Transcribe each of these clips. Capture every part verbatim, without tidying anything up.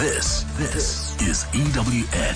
This, this is E W N.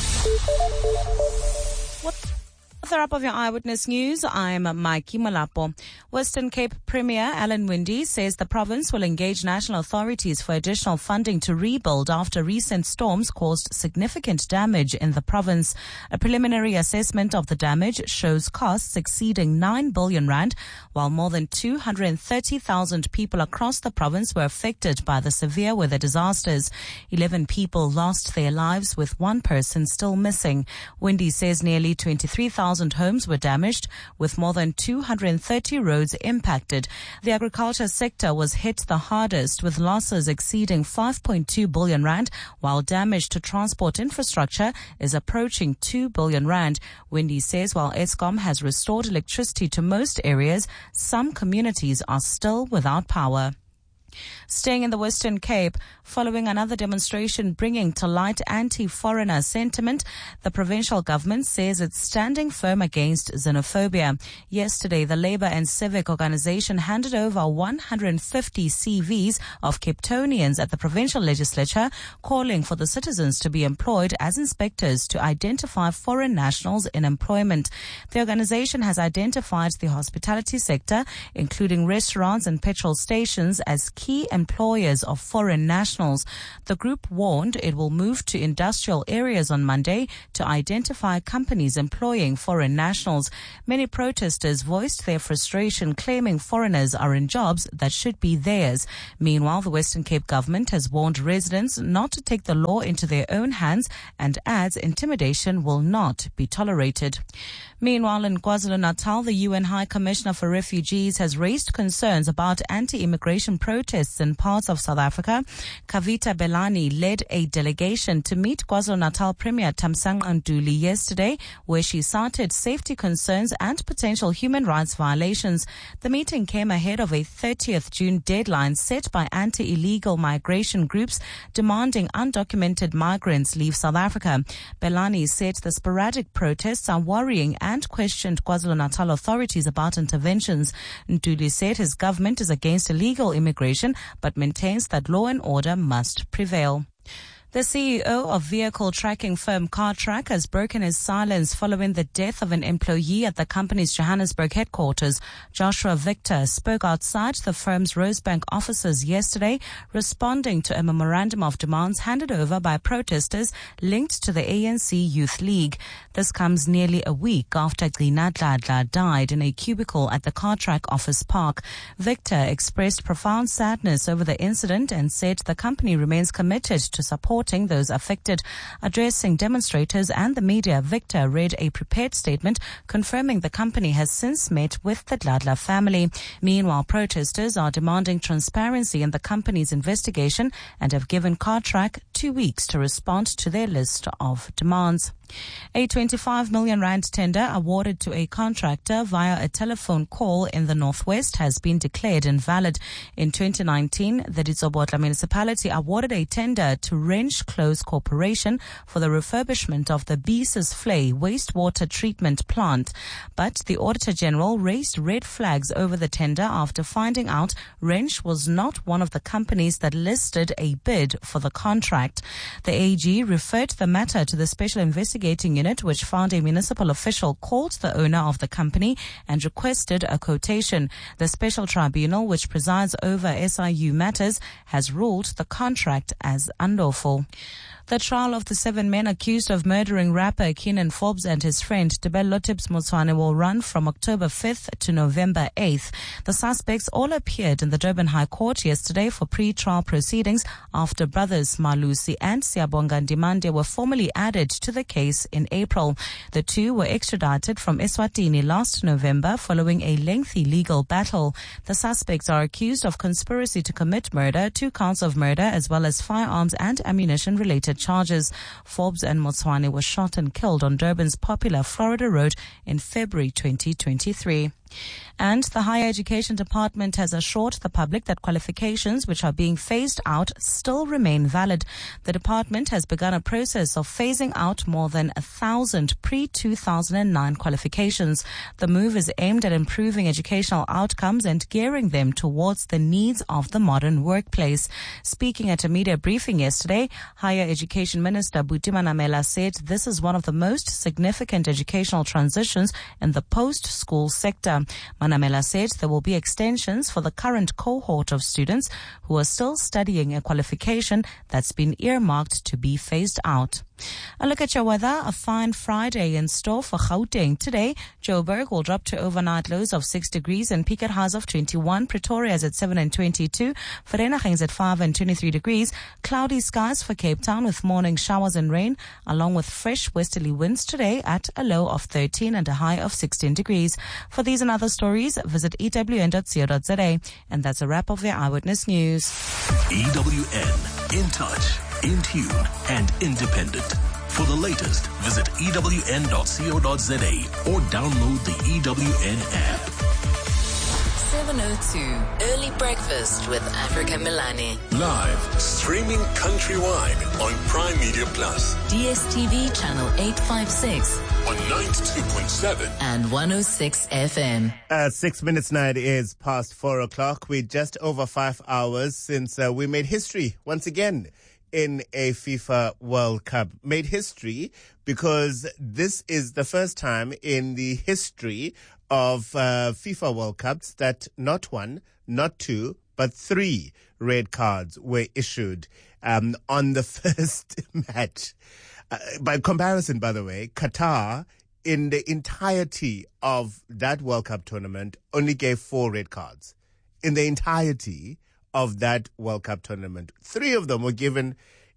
Author up of your Eyewitness News, I'm Mikey Malapo. Western Cape Premier Alan Winde says the province will engage national authorities for additional funding to rebuild after recent storms caused significant damage in the province. A preliminary assessment of the damage shows costs exceeding nine billion rand, while more than two hundred thirty thousand people across the province were affected by the severe weather disasters. eleven people lost their lives, with one person still missing. Winde says nearly twenty-three thousand homes were damaged, with more than two hundred thirty roads impacted. The agriculture sector was hit the hardest, with losses exceeding five point two billion rand, while damage to transport infrastructure is approaching two billion rand. Winde says while Eskom has restored electricity to most areas, some communities are still without power. Staying in the Western Cape, following another demonstration bringing to light anti-foreigner sentiment, the provincial government says it's standing firm against xenophobia. Yesterday, the Labour and Civic Organisation handed over one hundred fifty C Vs of Capetonians at the provincial legislature, calling for the citizens to be employed as inspectors to identify foreign nationals in employment. The organisation has identified the hospitality sector, including restaurants and petrol stations, as key employers of foreign nationals. The group warned it will move to industrial areas on Monday to identify companies employing foreign nationals. Many protesters voiced their frustration, claiming foreigners are in jobs that should be theirs. Meanwhile, the Western Cape government has warned residents not to take the law into their own hands and adds intimidation will not be tolerated. Meanwhile, in KwaZulu-Natal, the U N High Commissioner for Refugees has raised concerns about anti-immigration protests in parts of South Africa. Kavita Belani led a delegation to meet KwaZulu-Natal Premier Thamsanqa Ntuli yesterday, where she cited safety concerns and potential human rights violations. The meeting came ahead of a thirtieth June deadline set by anti-illegal migration groups demanding undocumented migrants leave South Africa. Belani said the sporadic protests are worrying and questioned KwaZulu-Natal authorities about interventions. Ntuli said his government is against illegal immigration, but maintains that law and order must prevail. The C E O of vehicle tracking firm Cartrack has broken his silence following the death of an employee at the company's Johannesburg headquarters. Joshua Victor spoke outside the firm's Rosebank offices yesterday, responding to a memorandum of demands handed over by protesters linked to the A N C Youth League. This comes nearly a week after Gcina Dladla died in a cubicle at the Cartrack office park. Victor expressed profound sadness over the incident and said the company remains committed to support those affected. Addressing demonstrators and the media, Victor read a prepared statement confirming the company has since met with the Dladla family. Meanwhile, protesters are demanding transparency in the company's investigation and have given Cartrack two weeks to respond to their list of demands. A twenty-five million rand tender awarded to a contractor via a telephone call in the northwest has been declared invalid. In twenty nineteen, the Ditsobotla municipality awarded a tender to Wrench Close Corporation for the refurbishment of the Beesus Flay wastewater treatment plant. But the Auditor General raised red flags over the tender after finding out Wrench was not one of the companies that listed a bid for the contract. The A G referred the matter to the Special Investigating Unit, which found a municipal official called the owner of the company and requested a quotation. The Special Tribunal, which presides over S I U matters, has ruled the contract as unlawful. The trial of the seven men accused of murdering rapper Keenan Forbes and his friend Tebello Tips Motsoane will run from October fifth to November eighth. The suspects all appeared in the Durban High Court yesterday for pre-trial proceedings after brothers Malusi and Siyabonga Ndimande were formally added to the case in April. The two were extradited from Eswatini last November following a lengthy legal battle. The suspects are accused of conspiracy to commit murder, two counts of murder, as well as firearms and ammunition-related charges. Forbes and Motsoane were shot and killed on Durban's popular Florida Road in February twenty twenty-three. And the Higher Education Department has assured the public that qualifications which are being phased out still remain valid. The department has begun a process of phasing out more than a thousand pre two thousand nine qualifications. The move is aimed at improving educational outcomes and gearing them towards the needs of the modern workplace. Speaking at a media briefing yesterday, Higher Education Minister Buti Manamela said this is one of the most significant educational transitions in the post-school sector. Manamela said there will be extensions for the current cohort of students who are still studying a qualification that's been earmarked to be phased out. A look at your weather. A fine Friday in store for Gauteng. Today, Joburg will drop to overnight lows of six degrees and peak at highs of twenty-one. Pretoria is at seven and twenty-two. Vereeniging is at five and twenty-three degrees. Cloudy skies for Cape Town with morning showers and rain, along with fresh westerly winds today at a low of thirteen and a high of sixteen degrees. For these and other stories, visit e w n dot co dot z a. And that's a wrap of the Eyewitness News. E W N, in touch, in tune, and independent. For the latest, visit e w n dot co dot z a or download the E W N app. seven oh two, Early Breakfast with Africa Milani. Live, streaming countrywide on Prime Media Plus. D S T V channel eight fifty-six. On ninety-two point seven. And one oh six F M. Uh, six minutes now, it is past four o'clock. We're just over five hours since uh, we made history once again in a FIFA World Cup. Made history because this is the first time in the history of uh, FIFA World Cups that not one, not two, but three red cards were issued um, on the first match. Uh, by comparison, by the way, Qatar, in the entirety of that World Cup tournament, only gave four red cards. In the entirety of that World Cup tournament, three of them were given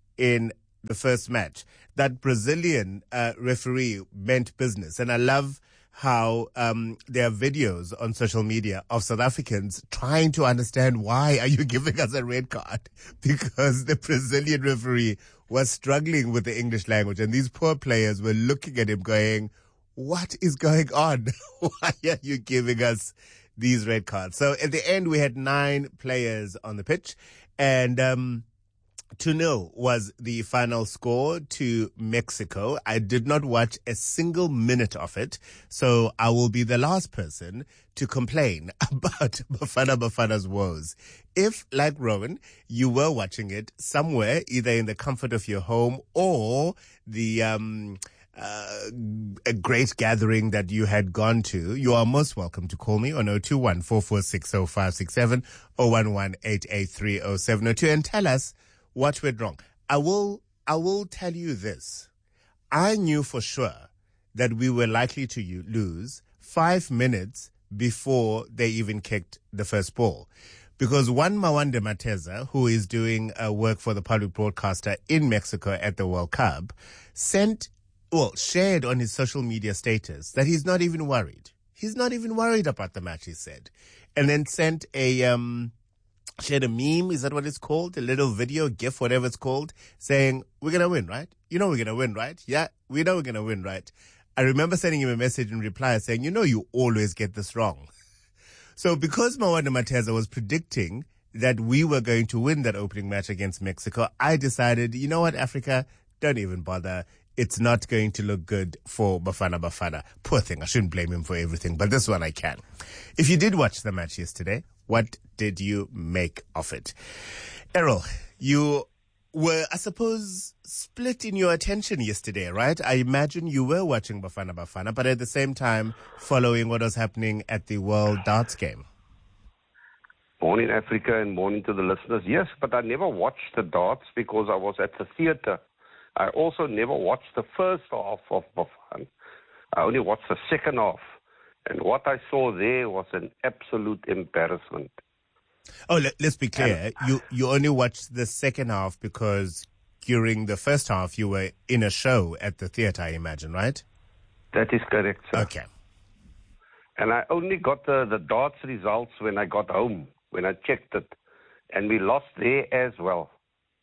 in the first match. That Brazilian uh, referee meant business. And I love how um, there are videos on social media of South Africans trying to understand why are you giving us a red card, because the Brazilian referee was struggling with the English language, and these poor players were looking at him going, what is going on? Why are you giving us these red cards? So at the end, we had nine players on the pitch, and um, two nil was the final score to Mexico. I did not watch a single minute of it, so I will be the last person to complain about Bafana Bafana's woes. If, like Rowan, you were watching it somewhere, either in the comfort of your home or the um, uh, a great gathering that you had gone to, you are most welcome to call me on zero two one, four four six, zero five six seven or one one eight eight three, zero seven zero two and tell us what went wrong. I will, I will tell you this. I knew for sure that we were likely to u- lose five minutes before they even kicked the first ball. Because one Mawande Mateza, who is doing uh, work for the public broadcaster in Mexico at the World Cup, sent, well, shared on his social media status that he's not even worried. He's not even worried about the match, he said. And then sent a, um, shared a meme, is that what it's called? A little video, GIF, whatever it's called, saying, we're going to win, right? You know we're going to win, right? Yeah, we know we're going to win, right? I remember sending him a message in reply saying, you know you always get this wrong. So because Mawande Mateza was predicting that we were going to win that opening match against Mexico, I decided, you know what, Africa, don't even bother. It's not going to look good for Bafana Bafana. Poor thing, I shouldn't blame him for everything, but this one I can. If you did watch the match yesterday, what did you make of it? Errol, you were, I suppose, split in your attention yesterday, right? I imagine you were watching Bafana Bafana, but at the same time following what was happening at the World Darts game. Morning, Africa, and morning to the listeners. Yes, but I never watched the darts because I was at the theatre. I also never watched the first half of Bafana. I only watched the second half. And what I saw there was an absolute embarrassment. Oh, let, let's be clear. And you you only watched the second half because during the first half you were in a show at the theatre, I imagine, right? That is correct, sir. Okay. And I only got the, the darts results when I got home, when I checked it. And we lost there as well.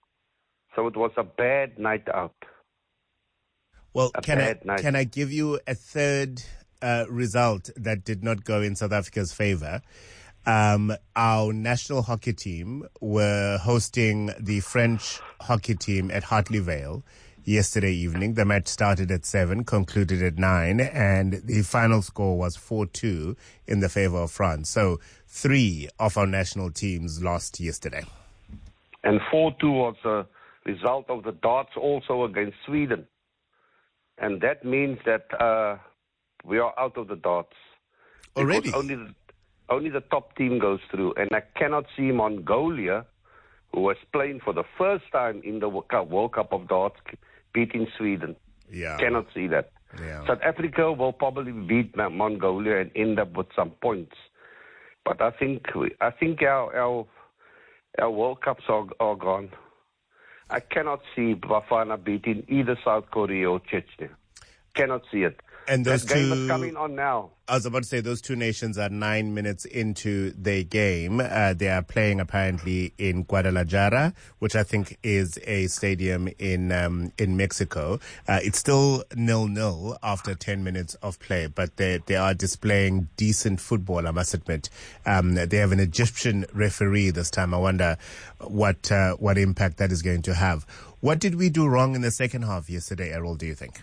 So it was a bad night out. Well, a can I night. can I give you a third uh, result that did not go in South Africa's favor. Um, our national hockey team were hosting the French hockey team at Hartley Vale yesterday evening. The match started at seven, concluded at nine, and the final score was four two in the favor of France. So three of our national teams lost yesterday. And four two was a result of the darts also against Sweden. And that means that uh, we are out of the darts. Already? Because only the, only the top team goes through. And I cannot see Mongolia, who was playing for the first time in the World Cup of darts, beating Sweden. Yeah. Cannot see that. Yeah. South Africa will probably beat Mongolia and end up with some points. But I think we, I think our, our our World Cups are, are gone. I cannot see Bafana beating either South Korea or Chechnya. Cannot see it. And those that game two, is coming on now. I was about to say, those two nations are nine minutes into their game. Uh, they are playing apparently in Guadalajara, which I think is a stadium in um, in Mexico. Uh, it's still nil-nil after ten minutes of play, but they they are displaying decent football, I must admit. Um, they have an Egyptian referee this time. I wonder what uh, what impact that is going to have. What did we do wrong in the second half yesterday, Errol, do you think?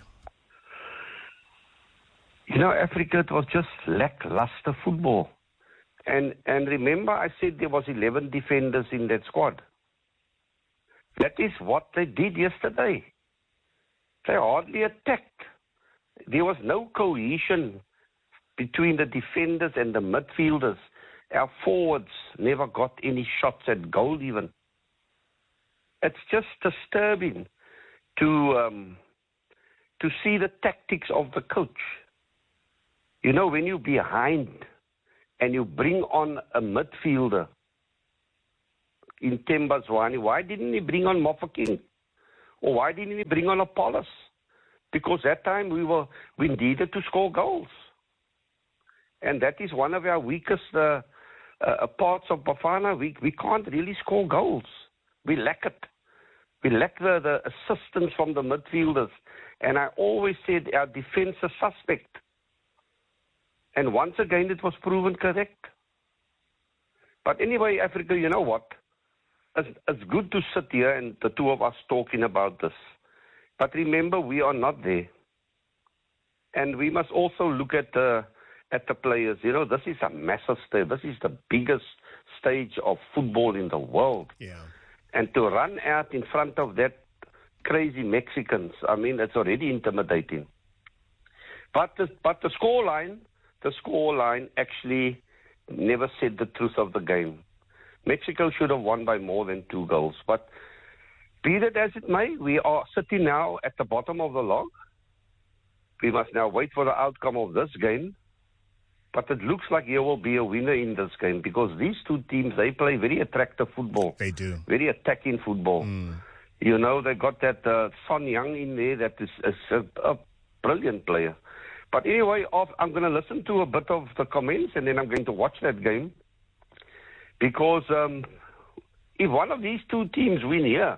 You know, Africa, it was just lackluster football. And and remember I said there was eleven defenders in that squad. That is what they did yesterday. They hardly attacked. There was no cohesion between the defenders and the midfielders. Our forwards never got any shots at goal even. It's just disturbing to um, to see the tactics of the coach. You know, when you're behind and you bring on a midfielder in Themba Zwane, why didn't he bring on Mofokeng? Or why didn't he bring on Apollos? Because that time we were we needed to score goals. And that is one of our weakest uh, uh, parts of Bafana. We, we can't really score goals. We lack it. We lack the, the assistance from the midfielders. And I always said our defense is suspect. And once again, it was proven correct. But anyway, Africa, you know what? It's, it's good to sit here and the two of us talking about this. But remember, we are not there. And we must also look at the, at the players. You know, this is a massive stage. This is the biggest stage of football in the world. Yeah. And to run out in front of that crazy Mexicans, I mean, it's already intimidating. But the, but the scoreline... The scoreline actually never said the truth of the game. Mexico should have won by more than two goals. But be that as it may, we are sitting now at the bottom of the log. We must now wait for the outcome of this game. But it looks like there will be a winner in this game because these two teams, they play very attractive football. They do. Very attacking football. Mm. You know, they got that uh, Son Young in there that is, is a, a brilliant player. But anyway, I'm going to listen to a bit of the comments and then I'm going to watch that game. Because um, if one of these two teams win here,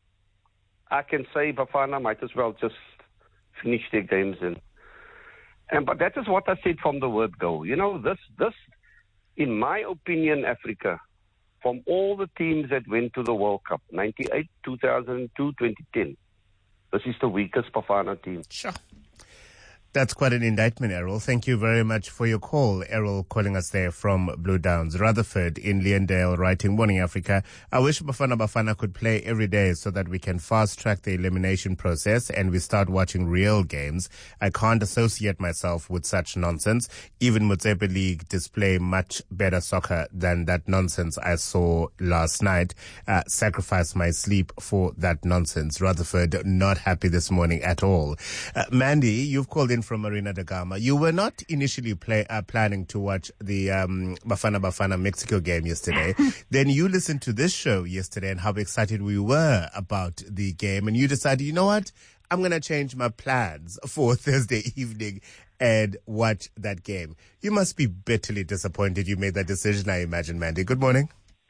I can say Bafana might as well just finish their games. And, and But that is what I said from the word go. You know, this, this, in my opinion, Africa, from all the teams that went to the World Cup, ninety-eight, two thousand two, twenty ten, this is the weakest Bafana team. Sure. That's quite an indictment, Errol. Thank you very much for your call. Errol calling us there from Blue Downs. Rutherford in Leondale writing, Morning Africa. I wish Bafana Bafana could play every day so that we can fast track the elimination process and we start watching real games. I can't associate myself with such nonsense. Even Motsepe League display much better soccer than that nonsense I saw last night. Uh, sacrifice my sleep for that nonsense. Rutherford not happy this morning at all. Uh, Mandy, you've called in from Marina da Gama. You were not initially play, uh, planning to watch the um, Bafana Bafana Mexico game yesterday. Then you listened to this show yesterday and how excited we were about the game. And you decided, you know what? I'm going to change my plans for Thursday evening and watch that game. You must be bitterly disappointed you made that decision, I imagine, Mandy. Good morning.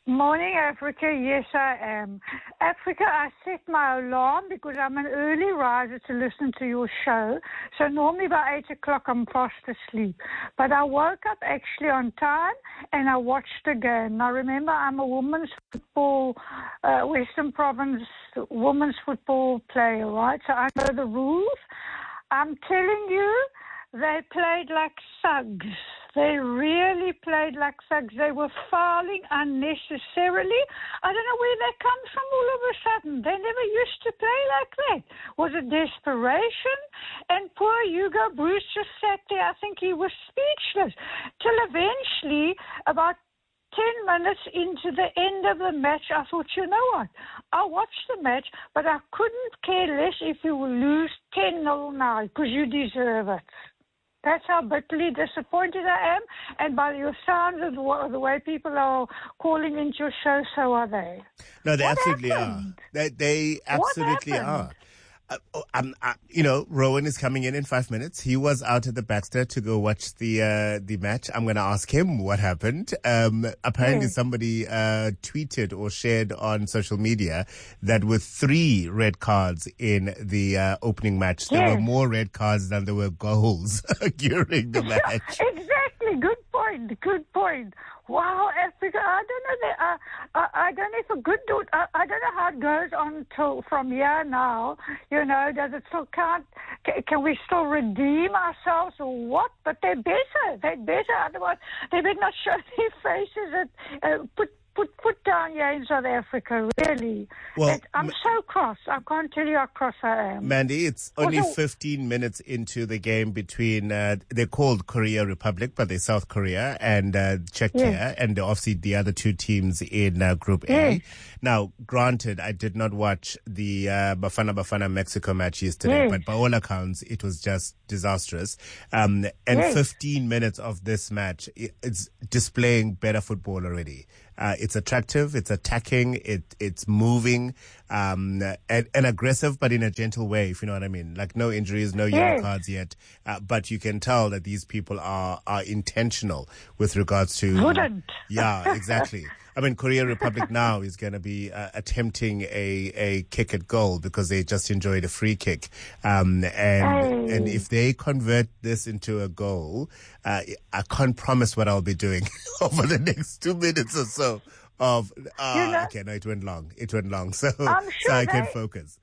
Morning, Africa. Yes, I am. Africa, I set my alarm because I'm an early riser to listen to your show. So normally by eight o'clock I'm fast asleep. But I woke up actually on time and I watched the game. Now remember, I'm a women's football, uh, Western Province women's football player, right? So I know the rules. I'm telling you, they played like thugs. They really played like thugs. They were fouling unnecessarily. I don't know where that comes from all of a sudden. They never used to play like that. Was it desperation? And poor Hugo Bruce just sat there. I think he was speechless. Till eventually, about ten minutes into the end of the match, I thought, you know what? I'll watch the match, but I couldn't care less if you will lose ten nil now, because you deserve it. That's how bitterly disappointed I am. And by your sounds of the, the way people are calling into your show, so are they. No, they What absolutely happened? are. They, they absolutely What are. happened? Uh, oh, um, uh, you know, Rowan is coming in in five minutes. He was out at the Baxter to go watch the uh, the match. I'm going to ask him what happened. Um, apparently, Yes. somebody uh, tweeted or shared on social media that with three red cards in the uh, opening match, there Yes. were more red cards than there were goals during the match. Exactly. Good point. Good point. Wow, Africa. I don't know. That, uh, I, I don't know if a good. Do, I, I don't know how it goes on till from here now. You know, does it still count? Can, can we still redeem ourselves or what? But they're better. They're better. Otherwise, they better not show their faces. At, uh, put put put down here in South Africa. Really. Well, It, I'm m- so cross. I can't tell you how cross I am. Mandy, it's only Also- fifteen minutes into the game between, uh, they're called Korea Republic, but they're South Korea and uh, Czechia, Yes. and they're obviously the other two teams in uh, Group A. Yes. Now, granted, I did not watch the uh, Bafana Bafana Mexico match yesterday, Yes. but by all accounts, it was just disastrous. Um, and Yes. fifteen minutes of this match, i- it's displaying better football already. Uh, it's attractive, it's attacking, it it's moving, um, and, and aggressive, but in a gentle way, if you know what I mean. Like no injuries, no yellow Yes. cards yet, uh, but you can tell that these people are are intentional with regards to. Wouldn't. Yeah, exactly. I mean, Korea Republic now is going to be uh, attempting a, a kick at goal because they just enjoyed a free kick. Um, and, Hey. and if they convert this into a goal, uh, I can't promise what I'll be doing over the next two minutes or so of, uh, You know- okay, no, it went long. It went long. So, I'm so sure I can they- focus.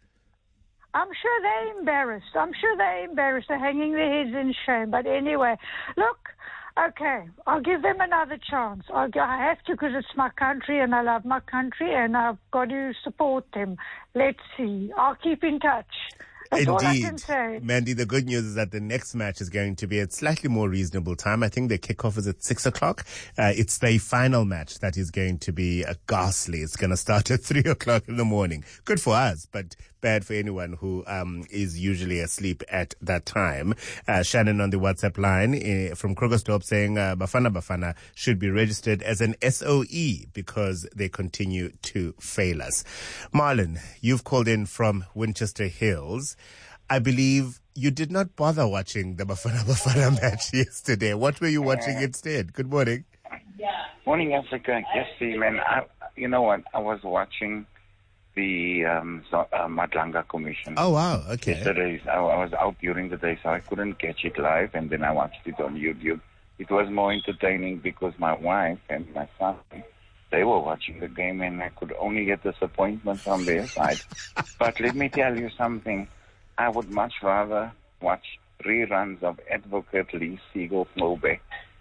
I'm sure they're embarrassed. I'm sure they're embarrassed. They're hanging their heads in shame. But anyway, look, okay, I'll give them another chance. I'll, g- I have to because it's my country and I love my country and I've got to support them. Let's see. I'll keep in touch. That's all I can Indeed. say. Mandy, the good news is that the next match is going to be at slightly more reasonable time. I think the kickoff is at six o'clock. Uh, it's the final match that is going to be uh, ghastly. It's going to start at three o'clock in the morning. Good for us, but bad for anyone who um, is usually asleep at that time. Uh, Shannon on the WhatsApp line uh, from Krugersdorp saying uh, Bafana Bafana should be registered as an S O E because they continue to fail us. Marlon, you've called in from Winchester Hills. I believe you did not bother watching the Bafana Bafana match yesterday. What were you watching instead? Good morning. Morning, Africa. Yes, see, man. I, you know what? I was watching the um, so, uh, Madlanga Commission. Oh, wow. Okay. Yesterday, I, I was out during the day, so I couldn't catch it live, and then I watched it on YouTube. It was more entertaining because my wife and my son, they were watching the game, and I could only get disappointment from their side. But let me tell you something. I would much rather watch reruns of Advocate Lee Siegel Flowback.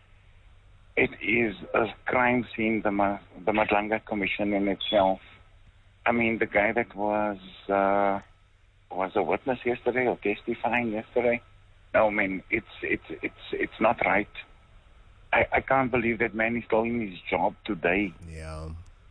It is a crime scene, the, Ma- the Madlanga Commission in itself. I mean, the guy that was uh, was a witness yesterday or testifying yesterday. No, I mean, it's it's it's it's not right. I, I can't believe that man is still in his job today. Yeah.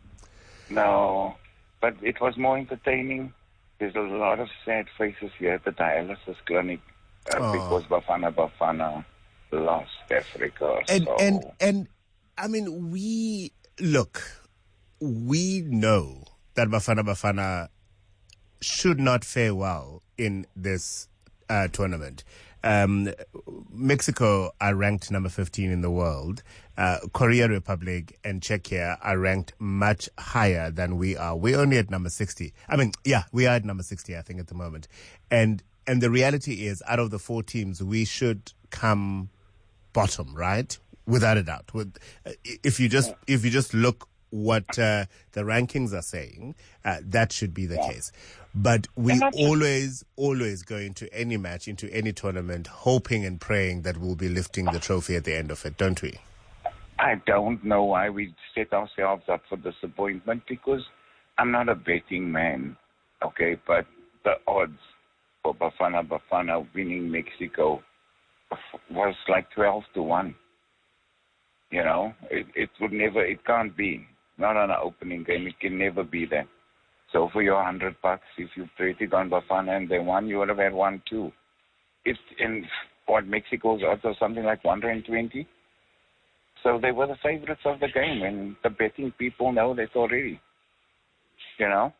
No, but it was more entertaining. There's a lot of sad faces here at the dialysis clinic uh, Oh. because Bafana Bafana lost Africa. And, so. and, and, I mean, we, look, we know that Bafana Bafana should not fare well in this uh, tournament. Um, Mexico are ranked number fifteen in the world. Uh, Korea Republic and Czechia are ranked much higher than we are. We're only at number sixty. I mean, yeah, we are at number sixty, I think, at the moment. And and the reality is, out of the four teams, we should come bottom, right? Without a doubt. With, uh, if you just if you just look what uh, the rankings are saying, uh, that should be the yeah. case. But we always, always go into any match, into any tournament, hoping and praying that we'll be lifting the trophy at the end of it, don't we? I don't know why we set ourselves up for disappointment, because I'm not a betting man, okay? But the odds for Bafana Bafana winning Mexico was like twelve to one. You know, it, it would never, it can't be. Not on an opening game, it can never be that. So for your hundred bucks, if you traded on Bafana and they won, you would have had one too. If in what Mexico's odds are something like one hundred twenty. So they were the favorites of the game, and the betting people know that already. You know.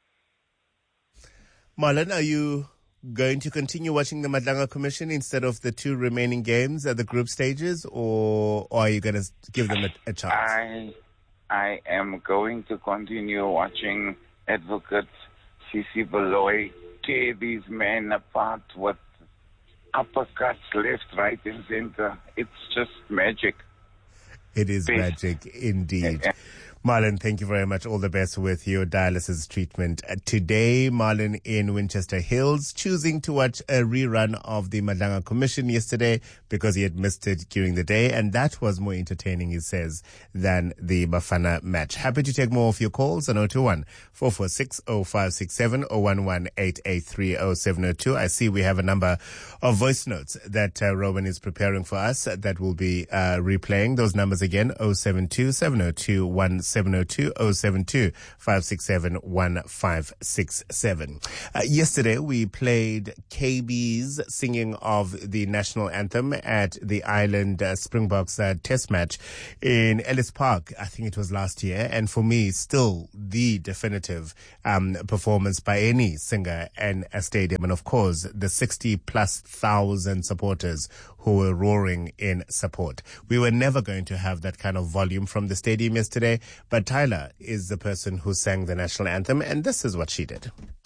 Marlon, are you going to continue watching the Madlanga Commission instead of the two remaining games at the group stages, or, or are you going to give them a, a chance? I, I am going to continue watching Advocate Sisi Baloyi tear these men apart with uppercuts left, right, and center. It's just magic. It is Best. magic indeed. Yeah. Marlon, thank you very much. All the best with your dialysis treatment. Uh, today, Marlon in Winchester Hills, choosing to watch a rerun of the Madlanga Commission yesterday because he had missed it during the day, and that was more entertaining, he says, than the Bafana match. Happy to take more of your calls on zero two one, four four six, zero five six seven, zero one one, eight eight three, zero seven zero two. I see we have a number of voice notes that uh, Robin is preparing for us that will be uh, replaying. Those numbers again, zero seven two, seven zero two, one seven zero two, zero seven two, five six seven, one five six seven. Uh, yesterday, we played K B's singing of the national anthem at the Island uh, Springboks uh, test match in Ellis Park. I think it was last year. And for me, still the definitive um, performance by any singer in a stadium. And of course, the sixty plus thousand supporters who were roaring in support. We were never going to have that kind of volume from the stadium yesterday, but Tyler is the person who sang the national anthem, and this is what she did.